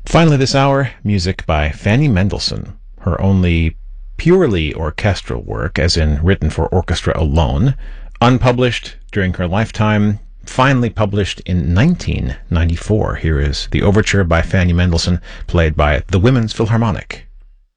Finally this hour, music by Fanny Mendelssohn. Her only purely orchestral work, as in written for orchestra alone, unpublished during her lifetime, finally published in 1994. Here is the overture by Fanny Mendelssohn, played by the Women's Philharmonic.